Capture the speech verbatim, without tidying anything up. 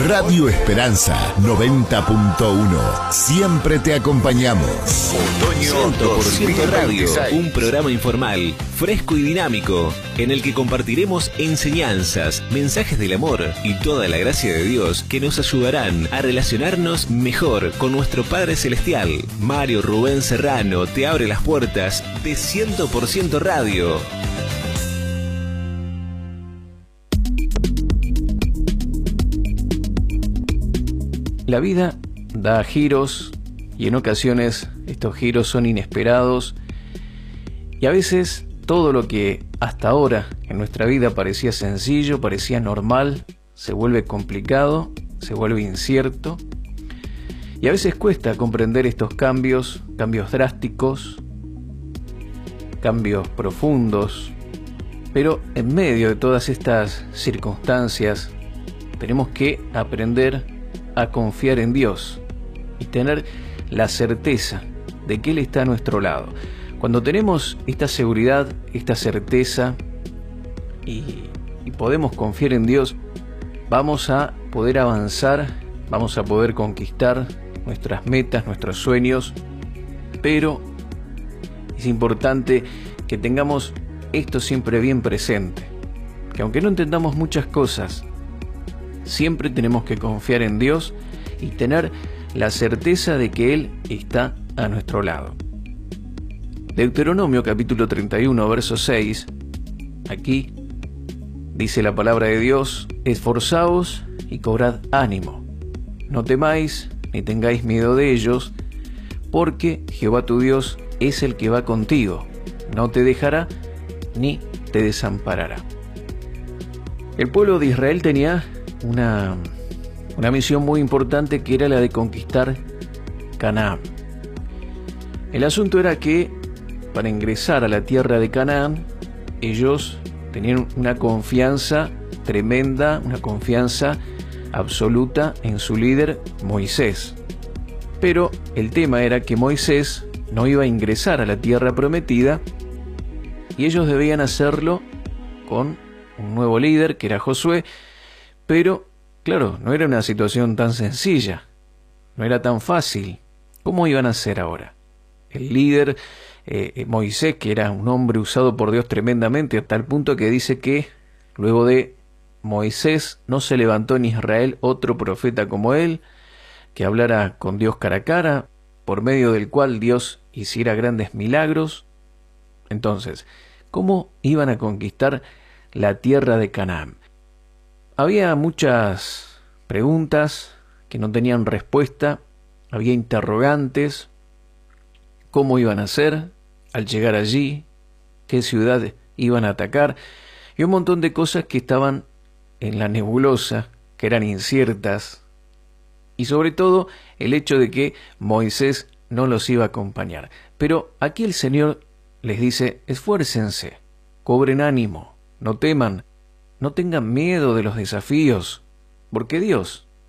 Radio Esperanza noventa punto uno. Siempre te acompañamos. cien por ciento Radio, un programa informal, fresco y dinámico, en el que compartiremos enseñanzas, mensajes del amor y toda la gracia de Dios que nos ayudarán a relacionarnos mejor con nuestro Padre Celestial. Mario Rubén Serrano te abre las puertas de cien por ciento Radio. La vida da giros y en ocasiones estos giros son inesperados y a veces todo lo que hasta ahora en nuestra vida parecía sencillo, parecía normal, se vuelve complicado, se vuelve incierto y a veces cuesta comprender estos cambios, cambios drásticos, cambios profundos, pero en medio de todas estas circunstancias tenemos que aprender a confiar en Dios y tener la certeza de que Él está a nuestro lado. Cuando tenemos esta seguridad, esta certeza y, y podemos confiar en Dios, vamos a poder avanzar, vamos a poder conquistar nuestras metas, nuestros sueños, pero es importante que tengamos esto siempre bien presente, que aunque no entendamos muchas cosas, siempre tenemos que confiar en Dios y tener la certeza de que Él está a nuestro lado. Deuteronomio capítulo treinta y uno, verso seis, aquí dice la palabra de Dios: esforzaos y cobrad ánimo, no temáis ni tengáis miedo de ellos, porque Jehová tu Dios es el que va contigo, no te dejará ni te desamparará. El pueblo de Israel tenía Una, una misión muy importante, que era la de conquistar Canaán. El asunto era que para ingresar a la tierra de Canaán, ellos tenían una confianza tremenda, una confianza absoluta en su líder Moisés. Pero el tema era que Moisés no iba a ingresar a la tierra prometida y ellos debían hacerlo con un nuevo líder, que era Josué. Pero, claro, no era una situación tan sencilla, no era tan fácil. ¿Cómo iban a hacer ahora? El líder, eh, Moisés, que era un hombre usado por Dios tremendamente, hasta el punto que dice que luego de Moisés no se levantó en Israel otro profeta como él, que hablara con Dios cara a cara, por medio del cual Dios hiciera grandes milagros. Entonces, ¿cómo iban a conquistar la tierra de Canaán? Había muchas preguntas que no tenían respuesta, había interrogantes: cómo iban a hacer al llegar allí, qué ciudad iban a atacar, y un montón de cosas que estaban en la nebulosa, que eran inciertas, y sobre todo el hecho de que Moisés no los iba a acompañar. Pero aquí el Señor les dice: esfuércense, cobren ánimo, no teman, no tengan miedo de los desafíos, porque Dios